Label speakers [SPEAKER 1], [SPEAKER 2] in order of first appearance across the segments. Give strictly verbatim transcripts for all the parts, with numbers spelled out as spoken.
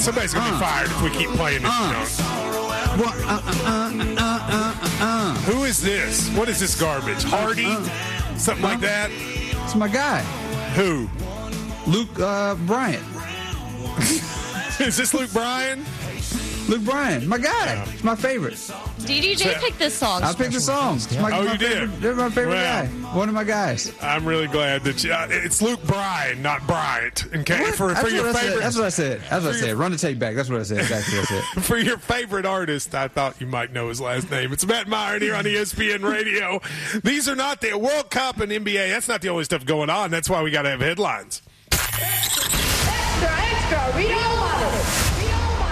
[SPEAKER 1] somebody's going to
[SPEAKER 2] Uh.
[SPEAKER 1] be fired if we keep playing this.
[SPEAKER 2] Uh.
[SPEAKER 1] Jones.
[SPEAKER 2] Well, uh, uh, uh, uh, uh, uh.
[SPEAKER 1] Who is this? What is this garbage? Hardy?
[SPEAKER 2] Uh.
[SPEAKER 1] Something like that?
[SPEAKER 2] It's my guy,
[SPEAKER 1] Who?
[SPEAKER 2] Luke uh, Bryant.
[SPEAKER 1] Is this Luke Bryan?
[SPEAKER 2] Luke Bryan, my guy. It's my favorite.
[SPEAKER 3] D D J picked this song.
[SPEAKER 2] I picked the song. It's my,
[SPEAKER 1] Oh,
[SPEAKER 2] my
[SPEAKER 1] you did?
[SPEAKER 2] favorite, They're my favorite
[SPEAKER 1] Well.
[SPEAKER 2] guy. One of my guys.
[SPEAKER 1] I'm really glad that you, uh, it's Luke Bryan, not Bryant. Okay,
[SPEAKER 2] What?
[SPEAKER 1] for,
[SPEAKER 2] That's
[SPEAKER 1] for your
[SPEAKER 2] what I said.
[SPEAKER 1] favorite,
[SPEAKER 2] That's what I said. That's what I
[SPEAKER 1] for
[SPEAKER 2] said.
[SPEAKER 1] your-
[SPEAKER 2] Run the tape back. That's what I said. Exactly what I said.
[SPEAKER 1] for your favorite artist, I thought you might know his last name. It's Matt Meyer here on E S P N Radio. These are not the World Cup and N B A. That's not the only stuff going on. That's why we got to have headlines.
[SPEAKER 4] Extra, extra, read all about it. Read all about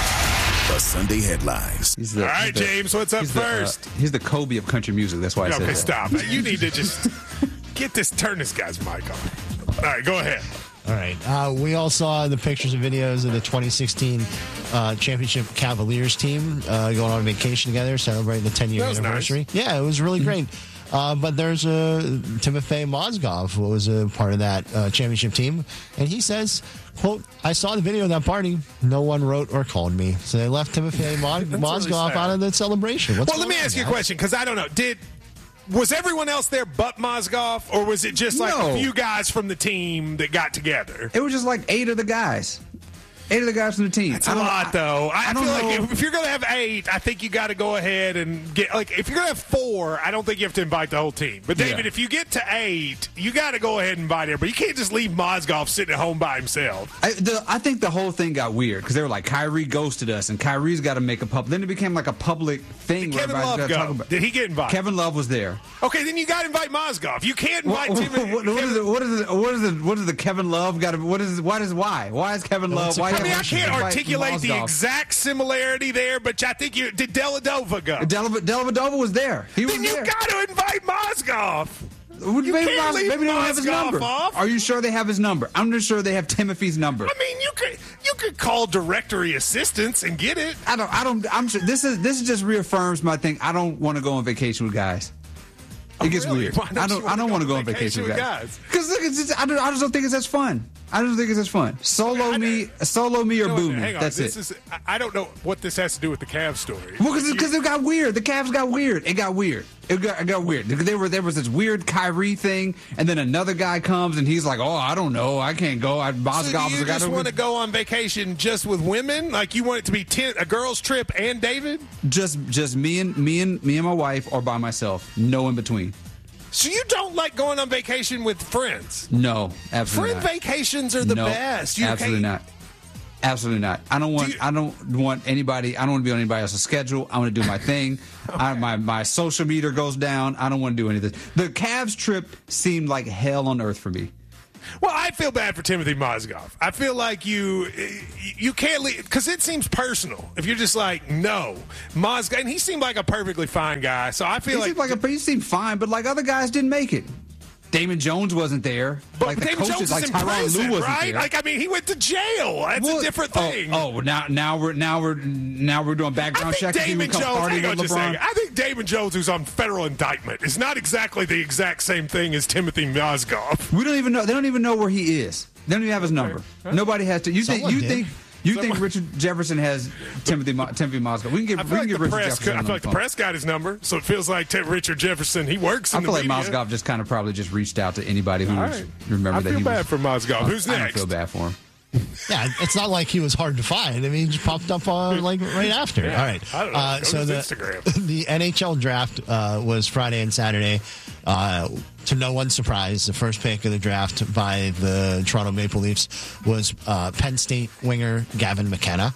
[SPEAKER 4] it.
[SPEAKER 5] The Sunday headlines.
[SPEAKER 2] He's the,
[SPEAKER 1] All right,
[SPEAKER 2] he's the-
[SPEAKER 1] James, what's up
[SPEAKER 2] he's the, uh,
[SPEAKER 1] first?
[SPEAKER 2] he's the Kobe of country music. That's why I said
[SPEAKER 1] Okay,
[SPEAKER 2] that.
[SPEAKER 1] stop. You need to just get this, turn this guy's mic on. All right, go ahead.
[SPEAKER 6] All right. Uh, we all saw the pictures and videos of the twenty sixteen uh, championship Cavaliers team uh, going on vacation together, celebrating the ten-year
[SPEAKER 1] That was
[SPEAKER 6] anniversary.
[SPEAKER 1] nice.
[SPEAKER 6] Yeah, it was really great. Uh, but there's a Timofey Mozgov, who was a part of that uh, championship team, and he says, "quote I saw the video of that party. No one wrote or called me, so they left Timofey Mo-
[SPEAKER 1] really
[SPEAKER 6] Mozgov
[SPEAKER 1] sad.
[SPEAKER 6] out of the celebration." What's
[SPEAKER 1] Well, let
[SPEAKER 6] going
[SPEAKER 1] me
[SPEAKER 6] on,
[SPEAKER 1] ask you a
[SPEAKER 6] guys?
[SPEAKER 1] question because I don't know. Did was everyone else there but Mozgov, or was it just like
[SPEAKER 2] No.
[SPEAKER 1] a few guys from the team that got together?
[SPEAKER 2] It was just like eight of the guys. Eight of the guys from the team.
[SPEAKER 1] It's
[SPEAKER 2] I
[SPEAKER 1] a
[SPEAKER 2] don't-
[SPEAKER 1] lot, though. I,
[SPEAKER 2] I
[SPEAKER 1] feel
[SPEAKER 2] don't
[SPEAKER 1] like
[SPEAKER 2] know.
[SPEAKER 1] if, if you're going to have eight, I think you got to go ahead and get like if you're going to have four, I don't think you have to invite the whole team. But David,
[SPEAKER 2] Yeah.
[SPEAKER 1] if you get to eight, you got to go ahead and invite everybody. You can't just leave Mozgov sitting at home by himself.
[SPEAKER 2] I, the, I think the whole thing got weird because they were like, Kyrie ghosted us, and Kyrie's got to make a public. Then it became like a public thing.
[SPEAKER 1] Did
[SPEAKER 2] where
[SPEAKER 1] Kevin
[SPEAKER 2] everybody's
[SPEAKER 1] Love
[SPEAKER 2] gotta talk
[SPEAKER 1] go?
[SPEAKER 2] about.
[SPEAKER 1] Did he get invited?
[SPEAKER 2] Kevin Love was there.
[SPEAKER 1] Okay, then you got to invite Mozgov. You can't invite
[SPEAKER 2] What,
[SPEAKER 1] Tim.
[SPEAKER 2] what, what is it? What is it? What is it? What is the Kevin Love got? to What is? Why does why? Why is Kevin Love? Why?
[SPEAKER 1] I
[SPEAKER 2] do
[SPEAKER 1] mean,
[SPEAKER 2] you
[SPEAKER 1] I
[SPEAKER 2] have to
[SPEAKER 1] can't
[SPEAKER 2] invite
[SPEAKER 1] articulate the
[SPEAKER 2] Mozgov?
[SPEAKER 1] exact similarity there, but I think you did Deladova go.
[SPEAKER 2] Del- Dellavedova was there. He was
[SPEAKER 1] Then you
[SPEAKER 2] there.
[SPEAKER 1] got to invite Mozgov.
[SPEAKER 2] Maybe,
[SPEAKER 1] you can't
[SPEAKER 2] Mos-
[SPEAKER 1] leave
[SPEAKER 2] maybe they don't have his
[SPEAKER 1] Mozgov
[SPEAKER 2] number.
[SPEAKER 1] off.
[SPEAKER 2] Are you sure they have his number? I'm not sure they have Timothy's number.
[SPEAKER 1] I mean, you could you could call directory assistance and get it.
[SPEAKER 2] I don't. I don't. I'm sure this is this just reaffirms my thing. I don't want to go on vacation with guys. It gets
[SPEAKER 1] really?
[SPEAKER 2] weird.
[SPEAKER 1] Why don't
[SPEAKER 2] I
[SPEAKER 1] you
[SPEAKER 2] don't.
[SPEAKER 1] wanna
[SPEAKER 2] I don't
[SPEAKER 1] go
[SPEAKER 2] want to
[SPEAKER 1] on
[SPEAKER 2] go on vacation with guys.
[SPEAKER 1] guys?
[SPEAKER 2] Because look, it's just, I, don't, I just don't think it's as fun. I just think it's as fun. Solo
[SPEAKER 1] I-
[SPEAKER 2] me, solo me, or
[SPEAKER 1] You know
[SPEAKER 2] boo
[SPEAKER 1] what,
[SPEAKER 2] me.
[SPEAKER 1] hang on.
[SPEAKER 2] That's
[SPEAKER 1] this
[SPEAKER 2] it.
[SPEAKER 1] Is, I- I don't know what this has to do with the Cavs story.
[SPEAKER 2] Well, because
[SPEAKER 1] You-
[SPEAKER 2] it got weird. The Cavs got weird. It got weird. It got, it got weird. There were there was this weird Kyrie thing, and then another guy comes and he's like, "Oh, I don't know. I can't go. I,
[SPEAKER 1] So
[SPEAKER 2] Mozgov
[SPEAKER 1] do
[SPEAKER 2] is
[SPEAKER 1] you
[SPEAKER 2] a guy
[SPEAKER 1] just
[SPEAKER 2] to-
[SPEAKER 1] want to go on vacation just with women? Like you want it to be ten, a girls' trip and David?
[SPEAKER 2] just just me and me and me and my wife, or by myself. No in between.
[SPEAKER 1] So you don't like going on vacation with friends?
[SPEAKER 2] No, absolutely
[SPEAKER 1] Friend
[SPEAKER 2] not.
[SPEAKER 1] vacations are the
[SPEAKER 2] no,
[SPEAKER 1] best. You
[SPEAKER 2] absolutely
[SPEAKER 1] can't-
[SPEAKER 2] not. Absolutely not. I don't want.
[SPEAKER 1] Do you-
[SPEAKER 2] I don't want anybody. I don't want to be on anybody else's schedule. I want to do my thing. I, my my social meter goes down. I don't want to do any of this. The Cavs trip seemed like hell on earth for me.
[SPEAKER 1] Well, I feel bad for Timothy Mozgov. I feel like you you can't leave because it seems personal. If you're just like no Mozgov, and he seemed like a perfectly fine guy. So I
[SPEAKER 2] He
[SPEAKER 1] feel
[SPEAKER 2] seemed
[SPEAKER 1] like,
[SPEAKER 2] like a, he seemed fine, but like other guys didn't make it. Damon Jones wasn't there.
[SPEAKER 1] but
[SPEAKER 2] like the
[SPEAKER 1] David
[SPEAKER 2] coaches,
[SPEAKER 1] Jones
[SPEAKER 2] like
[SPEAKER 1] is in
[SPEAKER 2] Tyronn
[SPEAKER 1] prison,
[SPEAKER 2] Lue wasn't
[SPEAKER 1] right?
[SPEAKER 2] there.
[SPEAKER 1] Like I mean, he went to jail. That's
[SPEAKER 2] Well,
[SPEAKER 1] a different
[SPEAKER 2] oh,
[SPEAKER 1] thing.
[SPEAKER 2] Oh, now now we're now we're now we're doing
[SPEAKER 1] I
[SPEAKER 2] background
[SPEAKER 1] think
[SPEAKER 2] checks. and see who
[SPEAKER 1] Damon
[SPEAKER 2] comes
[SPEAKER 1] Jones.
[SPEAKER 2] partying
[SPEAKER 1] Hang on
[SPEAKER 2] with
[SPEAKER 1] just a second.
[SPEAKER 2] LeBron.
[SPEAKER 1] I think Damon Jones, who's on federal indictment, is not exactly the exact same thing as Timothy Mozgov.
[SPEAKER 2] We don't even know. They don't even know where he is. They don't even have his number. Nobody has to. You think?
[SPEAKER 6] Someone
[SPEAKER 2] You
[SPEAKER 6] did.
[SPEAKER 2] think? You
[SPEAKER 1] Someone-
[SPEAKER 2] think Richard Jefferson has Timothy Mo- Timothy Mozgov? We can get.
[SPEAKER 1] I
[SPEAKER 2] We
[SPEAKER 1] feel
[SPEAKER 2] can
[SPEAKER 1] like
[SPEAKER 2] get
[SPEAKER 1] the
[SPEAKER 2] Richard
[SPEAKER 1] press.
[SPEAKER 2] Jefferson.
[SPEAKER 1] I
[SPEAKER 2] on
[SPEAKER 1] feel like the
[SPEAKER 2] phone.
[SPEAKER 1] press got his number, so it feels like T- Richard Jefferson. He works. In
[SPEAKER 2] I feel
[SPEAKER 1] the
[SPEAKER 2] like
[SPEAKER 1] media.
[SPEAKER 2] Mozgov just kind of probably just reached out to anybody who
[SPEAKER 1] All
[SPEAKER 2] was,
[SPEAKER 1] right.
[SPEAKER 2] remember
[SPEAKER 1] I
[SPEAKER 2] that
[SPEAKER 1] feel
[SPEAKER 2] he
[SPEAKER 1] bad
[SPEAKER 2] was.
[SPEAKER 1] for Mozgov. Who's
[SPEAKER 2] I don't
[SPEAKER 1] next?
[SPEAKER 2] feel bad for him.
[SPEAKER 6] Yeah, it's not like he was hard to find. I mean, he just popped up on like right after.
[SPEAKER 1] Yeah,
[SPEAKER 6] All right.
[SPEAKER 1] I don't know.
[SPEAKER 6] Uh,
[SPEAKER 1] Go
[SPEAKER 6] so
[SPEAKER 1] to
[SPEAKER 6] the
[SPEAKER 1] his Instagram.
[SPEAKER 6] the N H L draft uh, was Friday and Saturday. Uh, to no one's surprise, the first pick of the draft by the Toronto Maple Leafs was uh, Penn State winger Gavin McKenna.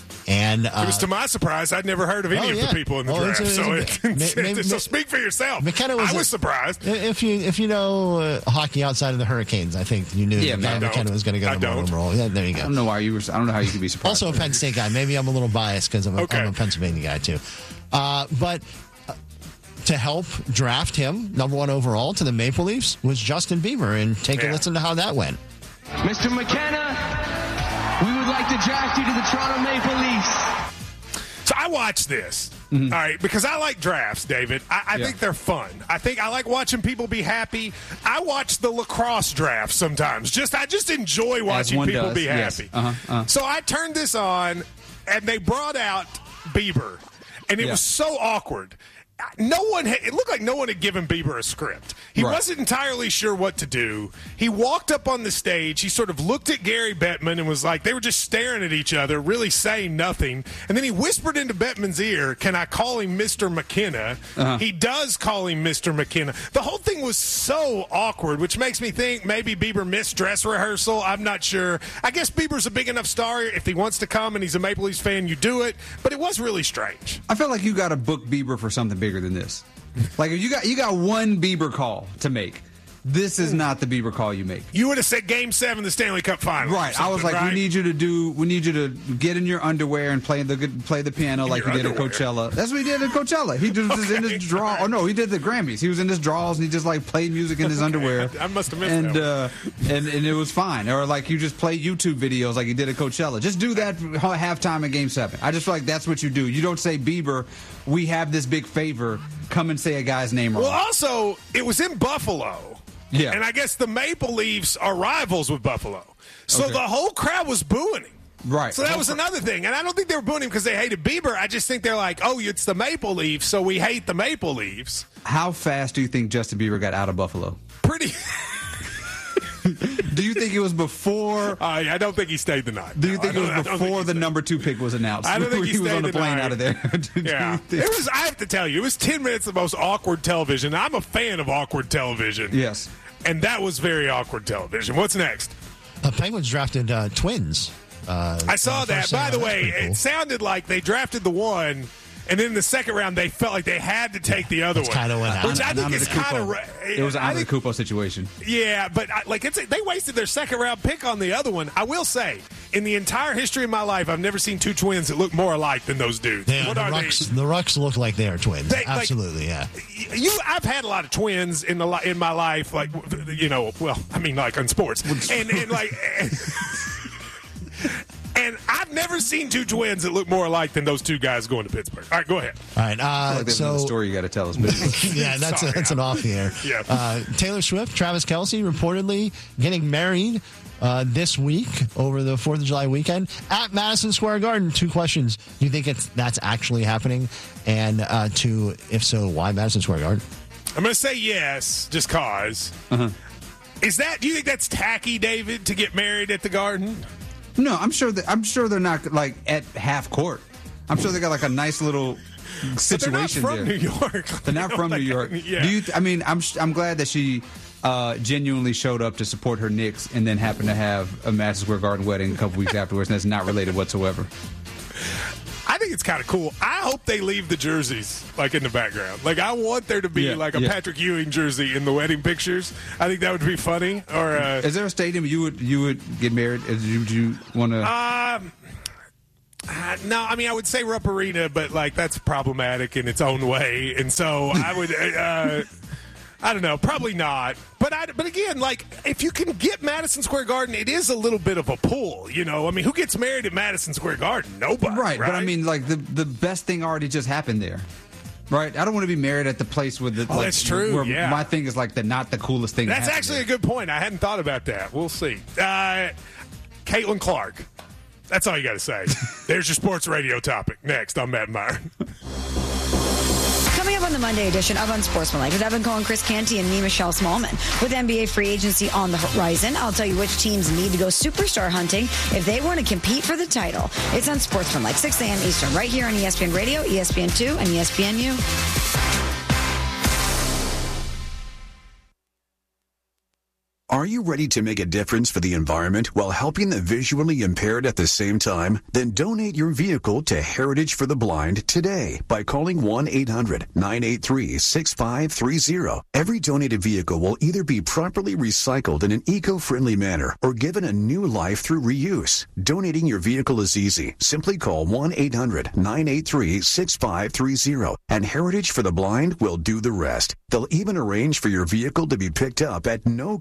[SPEAKER 6] And uh,
[SPEAKER 1] It was to my surprise. I'd never heard of any
[SPEAKER 6] Oh,
[SPEAKER 1] of
[SPEAKER 6] yeah.
[SPEAKER 1] the people in the
[SPEAKER 6] Oh, it's
[SPEAKER 1] draft.
[SPEAKER 6] a-
[SPEAKER 1] so,
[SPEAKER 6] it's
[SPEAKER 1] it,
[SPEAKER 6] a bit- may- may-
[SPEAKER 1] so
[SPEAKER 6] may-
[SPEAKER 1] speak for yourself.
[SPEAKER 6] McKenna was
[SPEAKER 1] I was
[SPEAKER 6] a-
[SPEAKER 1] surprised.
[SPEAKER 6] If you if you know uh, hockey outside of the Hurricanes, I think you knew
[SPEAKER 2] Yeah,
[SPEAKER 6] that
[SPEAKER 2] man, I
[SPEAKER 6] Gavin McKenna
[SPEAKER 1] don't.
[SPEAKER 6] was going to go
[SPEAKER 1] I
[SPEAKER 6] to the
[SPEAKER 1] don't.
[SPEAKER 6] role. Yeah, there you
[SPEAKER 2] I
[SPEAKER 6] go.
[SPEAKER 2] don't know why you were. I don't know how you could be surprised.
[SPEAKER 6] Also a Penn State guy. Maybe I'm a little biased because I'm, a-
[SPEAKER 1] Okay.
[SPEAKER 6] I'm a Pennsylvania guy too. Uh, but uh, to help draft him, number one overall to the Maple Leafs, was Justin Bieber. And take
[SPEAKER 1] Yeah.
[SPEAKER 6] a listen to how that went.
[SPEAKER 7] Mister McKenna, we would like to draft you to the Toronto Maple Leafs.
[SPEAKER 1] So I watch this,
[SPEAKER 2] Mm-hmm.
[SPEAKER 1] all right, because I like drafts, David. I, I
[SPEAKER 2] Yeah.
[SPEAKER 1] think they're fun. I think I like watching people be happy. I watch the lacrosse draft sometimes. Just I just enjoy watching
[SPEAKER 2] one
[SPEAKER 1] people
[SPEAKER 2] does,
[SPEAKER 1] be
[SPEAKER 2] yes.
[SPEAKER 1] happy.
[SPEAKER 2] Uh-huh, uh-huh.
[SPEAKER 1] So I turned this on, and they brought out Bieber, and it
[SPEAKER 2] Yeah.
[SPEAKER 1] was so awkward. No one had, it looked like no one had given Bieber a script. He
[SPEAKER 2] Right.
[SPEAKER 1] wasn't entirely sure what to do. He walked up on the stage. He sort of looked at Gary Bettman and was like, they were just staring at each other, really saying nothing. And then he whispered into Bettman's ear, can I call him Mister McKenna?
[SPEAKER 2] Uh-huh.
[SPEAKER 1] He does call him Mister McKenna. The whole thing was so awkward, which makes me think maybe Bieber missed dress rehearsal. I'm not sure. I guess Bieber's a big enough star. If he wants to come and he's a Maple Leafs fan, you do it. But it was really strange.
[SPEAKER 2] I feel like you got to book Bieber for something bigger than this. Like if you got you got one Bieber call to make, this is not the Bieber call you make.
[SPEAKER 1] You would have said Game Seven, of the Stanley Cup Final.
[SPEAKER 2] Right. I was like,
[SPEAKER 1] right?
[SPEAKER 2] we need you to do. We need you to get in your underwear and play the play the piano like
[SPEAKER 1] your
[SPEAKER 2] you did
[SPEAKER 1] underwear.
[SPEAKER 2] at Coachella. That's what he did at Coachella. He just was in
[SPEAKER 1] Okay.
[SPEAKER 2] his draw. Oh no, he did the Grammys. He was in his drawers and he just like played music in his underwear.
[SPEAKER 1] I must have missed
[SPEAKER 2] and,
[SPEAKER 1] that
[SPEAKER 2] uh, and and it was fine. Or like you just play YouTube videos like you did at Coachella. Just do that halftime at Game Seven. I just feel like that's what you do. You don't say Bieber, we have this big favor. Come and say a guy's name wrong.
[SPEAKER 1] Well, also, it was in Buffalo.
[SPEAKER 2] Yeah.
[SPEAKER 1] And I guess the Maple Leafs are rivals with Buffalo. So
[SPEAKER 2] Okay.
[SPEAKER 1] the whole crowd was booing him.
[SPEAKER 2] Right.
[SPEAKER 1] So that was another thing. And I don't think they were booing him because they hated Bieber. I just think they're like, oh, it's the Maple Leafs, so we hate the Maple Leafs.
[SPEAKER 2] How fast do you think Justin Bieber got out of Buffalo?
[SPEAKER 1] Pretty.
[SPEAKER 2] Do you think it was before?
[SPEAKER 1] Uh, I don't think he stayed the night.
[SPEAKER 2] Do you
[SPEAKER 1] No,
[SPEAKER 2] think
[SPEAKER 1] I
[SPEAKER 2] it
[SPEAKER 1] don't- I
[SPEAKER 2] was
[SPEAKER 1] don't think
[SPEAKER 2] before
[SPEAKER 1] he
[SPEAKER 2] the
[SPEAKER 1] stayed.
[SPEAKER 2] number two pick was announced?
[SPEAKER 1] I don't think he
[SPEAKER 2] was
[SPEAKER 1] stayed
[SPEAKER 2] on the
[SPEAKER 1] the
[SPEAKER 2] plane
[SPEAKER 1] night.
[SPEAKER 2] out of there. Do you
[SPEAKER 1] Yeah.
[SPEAKER 2] think-
[SPEAKER 1] It was, I have to tell you, it was ten minutes of the most awkward television. I'm a fan of awkward television.
[SPEAKER 2] Yes.
[SPEAKER 1] And that was very awkward television. What's next?
[SPEAKER 6] The Penguins drafted uh, twins. Uh,
[SPEAKER 1] I saw
[SPEAKER 6] uh,
[SPEAKER 1] that.
[SPEAKER 6] first
[SPEAKER 1] By
[SPEAKER 6] round.
[SPEAKER 1] the
[SPEAKER 6] That's
[SPEAKER 1] way,
[SPEAKER 6] pretty cool.
[SPEAKER 1] it sounded like they drafted the one, and then in the second round, they felt like they had to take the other
[SPEAKER 6] That's
[SPEAKER 1] one.
[SPEAKER 6] kinda what happened.
[SPEAKER 1] Which I
[SPEAKER 2] An
[SPEAKER 1] think
[SPEAKER 2] Ana
[SPEAKER 1] is
[SPEAKER 2] de Cupo.
[SPEAKER 1] kind of.
[SPEAKER 2] It was an Ana de Cupo situation.
[SPEAKER 1] Yeah, but I, like it's they wasted their second round pick on the other one. I will say, in the entire history of my life, I've never seen two twins that look more alike than those dudes.
[SPEAKER 6] Yeah,
[SPEAKER 1] what
[SPEAKER 6] the
[SPEAKER 1] are
[SPEAKER 6] Rucks,
[SPEAKER 1] they?
[SPEAKER 6] the Rucks look like they are twins.
[SPEAKER 1] They- like-
[SPEAKER 6] Absolutely, yeah.
[SPEAKER 1] You, I've had a lot of twins in the li- in my life, like you know, well, I mean, like on sports, and, and like. And I've never seen two twins that look more alike than those two guys going to Pittsburgh. All right, go ahead.
[SPEAKER 6] All right,
[SPEAKER 2] I
[SPEAKER 6] uh,
[SPEAKER 2] feel like there's
[SPEAKER 6] so
[SPEAKER 2] another story you got to tell us. But
[SPEAKER 6] yeah, that's
[SPEAKER 1] Sorry,
[SPEAKER 6] a, that's an off the air.
[SPEAKER 1] Yeah.
[SPEAKER 6] Uh, Taylor Swift, Travis Kelce reportedly getting married uh, this week over the Fourth of July weekend at Madison Square Garden. Two questions: do you think it's that's actually happening? And uh, two, if so, why Madison Square Garden?
[SPEAKER 1] I'm going to say yes, just cause.
[SPEAKER 2] Uh-huh.
[SPEAKER 1] Is that? Do you think that's tacky, David, to get married at the Garden?
[SPEAKER 2] no, I'm sure that I'm sure they're not like at half court. I'm sure they got like a nice little situation
[SPEAKER 1] But they're not from
[SPEAKER 2] there.
[SPEAKER 1] New York.
[SPEAKER 2] They're not from New York.
[SPEAKER 1] Yeah.
[SPEAKER 2] Do you? I mean, I'm I'm glad that she uh, genuinely showed up to support her Knicks and then happened to have a Madison Square Garden wedding a couple weeks afterwards, and that's not related whatsoever.
[SPEAKER 1] I think it's kind of cool. I hope they leave the jerseys like in the background. Like I want there to be
[SPEAKER 2] Yeah,
[SPEAKER 1] like a
[SPEAKER 2] yeah.
[SPEAKER 1] Patrick Ewing jersey in the wedding pictures. I think that would be funny. Or uh,
[SPEAKER 2] Is there a stadium you would you would get married? Is you, would you want to?
[SPEAKER 1] um, uh, no, I mean I would say Rupp Arena, but like that's problematic in its own way, and so I would. Uh, I don't know, probably not. But I, but again, like if you can get Madison Square Garden, it is a little bit of a pull, you know. I mean, who gets married at Madison Square Garden? Nobody,
[SPEAKER 2] right,
[SPEAKER 1] right?
[SPEAKER 2] but I mean, like the the best thing already just happened there. Right, I don't want to be married at the place with the.
[SPEAKER 1] Oh,
[SPEAKER 2] like,
[SPEAKER 1] that's true,
[SPEAKER 2] Where
[SPEAKER 1] yeah.
[SPEAKER 2] my thing is like the not the coolest thing.
[SPEAKER 1] That's
[SPEAKER 2] that
[SPEAKER 1] actually a
[SPEAKER 2] happened
[SPEAKER 1] good point. I hadn't thought about that. We'll see. Uh, Caitlin Clark. That's all you got to say. There's your sports radio topic. Next on Matt Meyer.
[SPEAKER 5] Coming up on the Monday edition of Unsportsmanlike with Evan Cohen, Chris Canty, and me, Michelle Smallman. With N B A free agency on the horizon, I'll tell you which teams need to go superstar hunting if they want to compete for the title. It's Unsportsmanlike, six a.m. Eastern, right here on E S P N Radio, E S P N two, and E S P N U.
[SPEAKER 7] Are you ready to make a difference for the environment while helping the visually impaired at the same time? Then donate your vehicle to Heritage for the Blind today by calling one eight hundred nine eight three six five three zero. Every donated vehicle will either be properly recycled in an eco-friendly manner or given a new life through reuse. Donating your vehicle is easy. Simply call one eight hundred nine eight three six five three zero and Heritage for the Blind will do the rest. They'll even arrange for your vehicle to be picked up at no cost to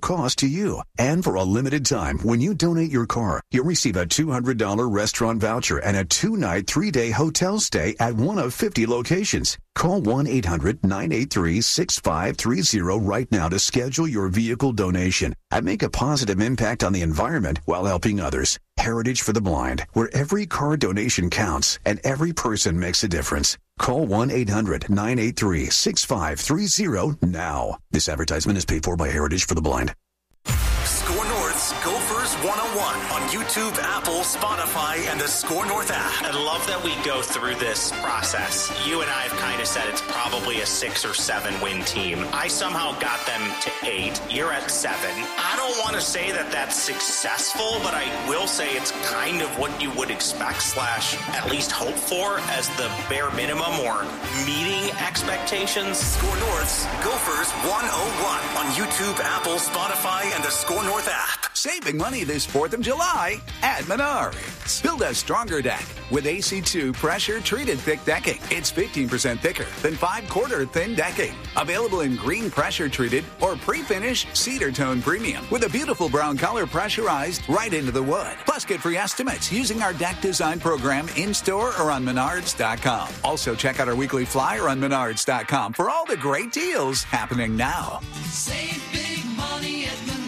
[SPEAKER 7] you. And for a limited time, when you donate your car, you'll receive a two hundred dollars restaurant voucher and a two-night, three-day hotel stay at one of fifty locations. Call one eight hundred nine eight three six five three zero right now to schedule your vehicle donation and make a positive impact on the environment while helping others. Heritage for the Blind, where every car donation counts and every person makes a difference. Call one eight hundred nine eight three six five three zero now. This advertisement is paid for by Heritage for the Blind.
[SPEAKER 8] Score North's Gophers one oh one on YouTube, Apple, Spotify, and the Score North app.
[SPEAKER 9] I love that we go through this process. You and I have kind of said it's probably a six or seven win team. I somehow got them to eight. You're at seven. I don't want to say that that's successful, but I will say it's kind of what you would expect slash at least hope for as the bare minimum or meeting expectations.
[SPEAKER 8] Score North's Gophers one oh one on YouTube, Apple, Spotify, and the Score North app.
[SPEAKER 10] Saving money this fourth of July at Menards. Build a stronger deck with A C two pressure-treated thick decking. It's fifteen percent thicker than five-quarter thin decking. Available in green pressure-treated or pre-finished cedar tone premium with a beautiful brown color pressurized right into the wood. Plus, get free estimates using our deck design program in-store or on Menards dot com. Also, check out our weekly flyer on Menards dot com for all the great deals happening now.
[SPEAKER 11] Save big money at Menards.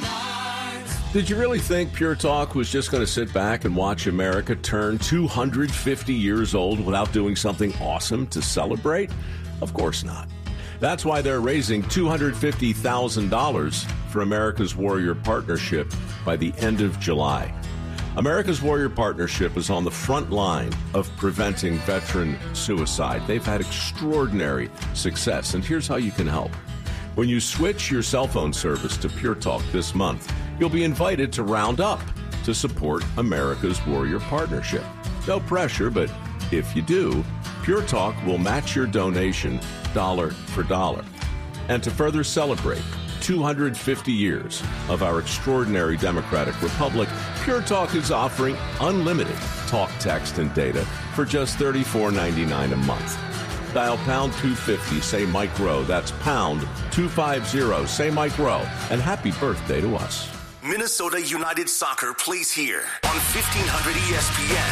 [SPEAKER 12] Did you really think Pure Talk was just going to sit back and watch America turn two hundred fifty years old without doing something awesome to celebrate? Of course not. That's why they're raising two hundred fifty thousand dollars for America's Warrior Partnership by the end of July. America's Warrior Partnership is on the front line of preventing veteran suicide. They've had extraordinary success, and here's how you can help. When you switch your cell phone service to Pure Talk this month, you'll be invited to round up to support America's Warrior Partnership. No pressure, but if you do, Pure Talk will match your donation dollar for dollar. And to further celebrate two hundred fifty years of our extraordinary democratic republic, Pure Talk is offering unlimited talk, text, and data for just thirty-four ninety-nine a month. Dial pound two fifty, say Mike Rowe. That's pound two fifty, say Mike Rowe. And happy birthday to us.
[SPEAKER 8] Minnesota United Soccer plays here on fifteen hundred E S P N